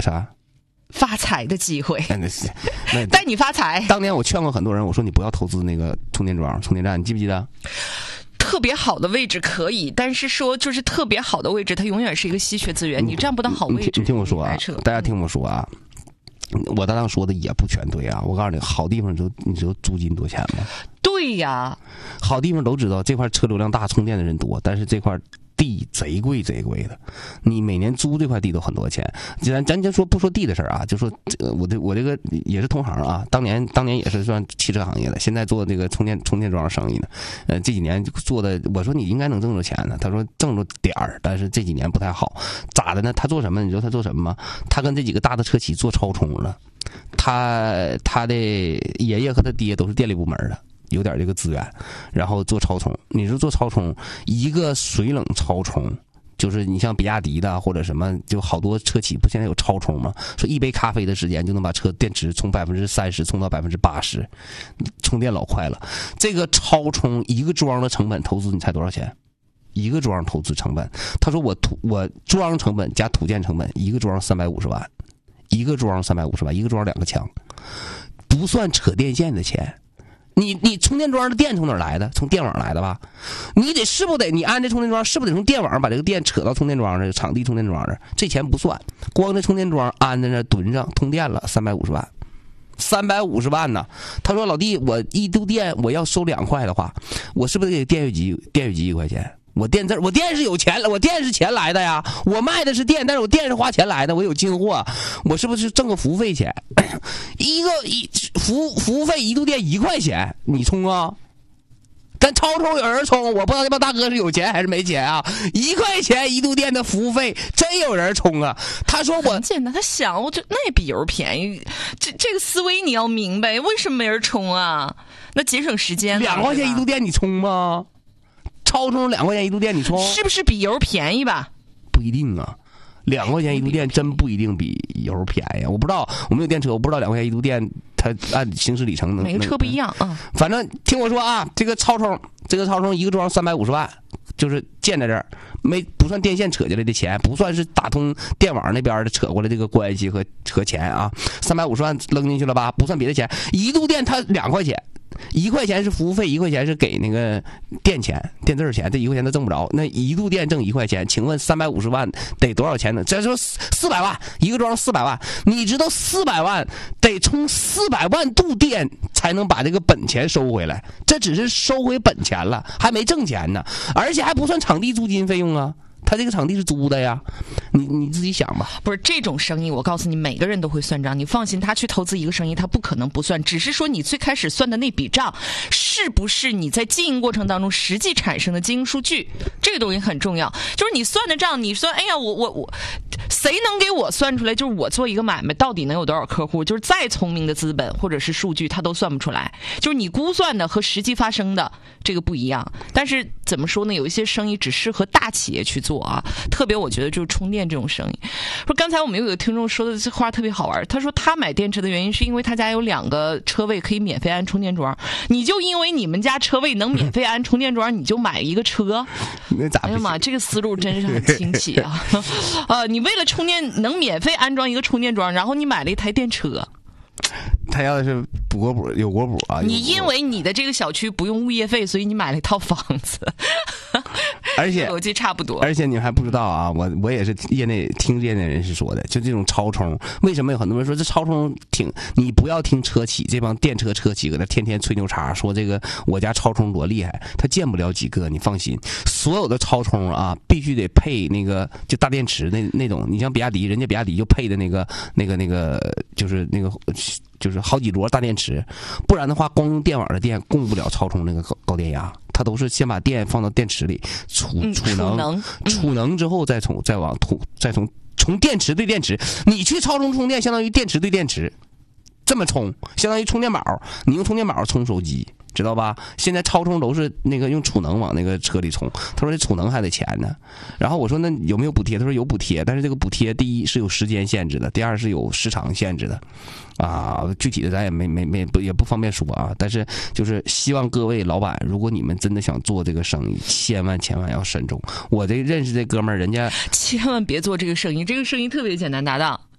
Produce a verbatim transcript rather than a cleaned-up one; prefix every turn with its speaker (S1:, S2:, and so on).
S1: 啥？
S2: 发财的机会，
S1: 那是那
S2: 带你发财。
S1: 当年我劝过很多人，我说你不要投资那个充电桩、充电站，你记不记得？
S2: 特别好的位置可以，但是说就是特别好的位置，它永远是一个稀缺资源，你占不到好位置。
S1: 你听我说啊，大家听我说啊，我搭档说的也不全对啊。我告诉你，好地方你知道你知道租金多钱吗？
S2: 对呀，
S1: 好地方都知道这块车流量大，充电的人多，但是这块地贼贵贼贵的，你每年租这块地都很多钱。咱咱就说不说地的事儿啊，就说这个我这我这个也是同行啊，当年当年也是算汽车行业的，现在做这个充电充电桩生意呢。呃，这几年做的，我说你应该能挣着钱呢，他说挣着点儿，但是这几年不太好。咋的呢？他做什么？你知道他做什么吗？他跟这几个大的车企做超充了。他他的爷爷和他爹都是电力部门的。有点这个资源，然后做超充。你说做超充，一个水冷超充，就是你像比亚迪的或者什么，就好多车企不现在有超充吗？说一杯咖啡的时间就能把车电池从百分之三十充到百分之八十，充电老快了。这个超充一个桩的成本投资，你猜多少钱？一个桩投资成本，他说我土我桩成本加土建成本，一个桩三百五十万，一个桩三百五十万，一个桩两个枪，不算扯电线的钱。你你充电桩的电从哪儿来的？从电网来的吧？你得是不得你安这充电桩，是不得从电网把这个电扯到充电桩这场地充电桩这？这钱不算，光这充电桩安在那蹲上通电了，三百五十万，三百五十万呢。他说老弟，我一度电我要收两块的话，我是不是得给电月机电月机一块钱？我电这我电是有钱了，我电是钱来的呀，我卖的是电，但是我电是花钱来的，我有进货，我是不是挣个服务费钱？一个一服务服务费一度电一块钱，你充啊？跟超充有人充，我不知道这帮大哥是有钱还是没钱啊？一块钱一度电的服务费，真有人充啊？他说我
S2: 很简单，他想我这那也比油便宜，这这个思维你要明白，为什么没人充啊？那节省时间，
S1: 两块钱一度电你充吗？超充两块钱一度电你充，
S2: 是不是比油便宜吧？
S1: 不一定啊，两块钱一度电真不一定比油便宜。我不知道，我没有电车，我不知道两块钱一度电它按行驶里程能
S2: 每个车不一样啊。
S1: 反正听我说啊，这个超充，这个超充一个桩三百五十万，就是建在这儿，没不算电线扯进来的钱，不算是打通电网那边的扯过来这个关系和和钱啊，三百五十万扔进去了吧，不算别的钱，一度电它两块钱。一块钱是服务费，一块钱是给那个电钱、电字钱，这一块钱都挣不着。那一度电挣一块钱，请问三百五十万得多少钱呢？再说四百万一个桩，四百万，你知道四百万得充四百万度电才能把这个本钱收回来，这只是收回本钱了，还没挣钱呢，而且还不算场地租金费用啊。他这个场地是租的呀，你你自己想吧。
S2: 不是这种生意，我告诉你，每个人都会算账。你放心，他去投资一个生意，他不可能不算。只是说你最开始算的那笔账，是不是你在经营过程当中实际产生的经营数据？这个东西很重要。就是你算的账，你算，哎呀，我我我，谁能给我算出来？就是我做一个买卖到底能有多少客户？就是再聪明的资本或者是数据，他都算不出来。就是你估算的和实际发生的这个不一样。但是怎么说呢？有一些生意只适合大企业去做。啊，特别我觉得就是充电这种生意。说刚才我们有一个听众说的这话特别好玩，他说他买电车的原因是因为他家有两个车位可以免费安充电桩，你就因为你们家车位能免费安充电桩，你就买一个车？
S1: 那咋？
S2: 哎呀妈，这个思路真是很清奇啊！啊，你为了充电能免费安装一个充电桩，然后你买了一台电车。
S1: 他要是补国补有国补啊，
S2: 你因为你的这个小区不用物业费，所以你买了一套房子，
S1: 而且
S2: 逻辑差不多。
S1: 而且你还不知道啊，我我也是业内听业内人士说的，就这种超充，为什么有很多人说这超充挺？你不要听车企这帮电车车企搁那天天吹牛叉，说这个我家超充多厉害，他见不了几个，你放心。所有的超充啊，必须得配那个就大电池那那种，你像比亚迪，人家比亚迪就配的那个那个那个就是那个。就是好几摞大电池，不然的话，光用电网的电供不了超充那个高高电压，它都是先把电放到电池里储储能，储能之后再从再往吐，再从从电池对电池，你去超充充电，相当于电池对电池，这么充，相当于充电宝，你用充电宝充手机。知道吧？现在超充都是那个用储能往那个车里充。他说这储能还得钱呢。然后我说那有没有补贴？他说有补贴，但是这个补贴第一是有时间限制的，第二是有时长限制的。啊，具体的咱也没没没不也不方便说啊。但是就是希望各位老板，如果你们真的想做这个生意，千万千万要慎重。我这认识这哥们儿，人家
S2: 千万别做这个生意，这个生意特别简单，搭档。